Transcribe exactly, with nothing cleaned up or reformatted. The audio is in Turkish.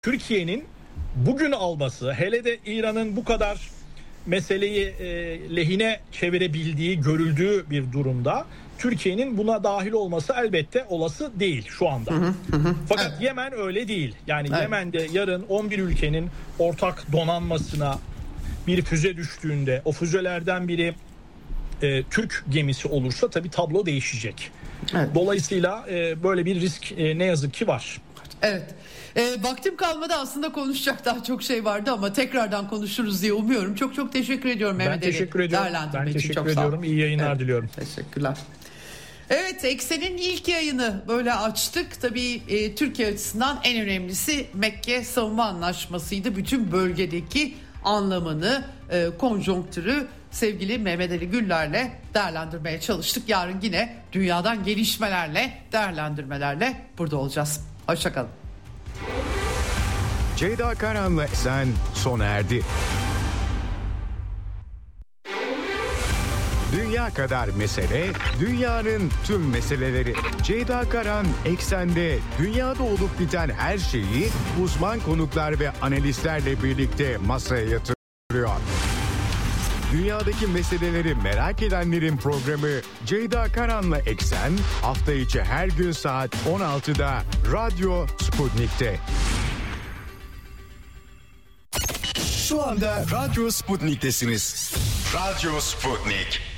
Türkiye'nin bugün alması, hele de İran'ın bu kadar meseleyi e, lehine çevirebildiği, görüldüğü bir durumda Türkiye'nin buna dahil olması elbette olası değil şu anda. Hı hı, hı. Fakat evet. Yemen öyle değil. Yani evet. Yemen'de yarın on bir ülkenin ortak donanmasına bir füze düştüğünde, o füzelerden biri e, Türk gemisi olursa tabii tablo değişecek. Evet. Dolayısıyla e, böyle bir risk e, ne yazık ki var. Evet. E, vaktim kalmadı, aslında konuşacak daha çok şey vardı ama tekrardan konuşuruz diye umuyorum. Çok çok teşekkür ediyorum Mehmet Ali. Ben teşekkür ediyorum. Ben teşekkür çok ediyorum. İyi yayınlar evet. diliyorum. Teşekkürler. Evet, Eksen'in ilk yayını böyle açtık. Tabii e, Türkiye açısından en önemlisi Mekke Savunma Anlaşması'ydı. Bütün bölgedeki anlamını, e, konjonktürü sevgili Mehmet Ali Güller'le değerlendirmeye çalıştık. Yarın yine dünyadan gelişmelerle, değerlendirmelerle burada olacağız. Hoşçakalın. Ceyda Karan'la Eksen sona erdi. Dünya kadar mesele, dünyanın tüm meseleleri. Ceyda Karan, Eksen'de dünyada olup biten her şeyi uzman konuklar ve analistlerle birlikte masaya yatırıyor. Dünyadaki meseleleri merak edenlerin programı Ceyda Karan'la Eksen, hafta içi her gün saat on altıda Radyo Sputnik'te. Şu anda Radyo Sputnik'tesiniz. Radyo Sputnik.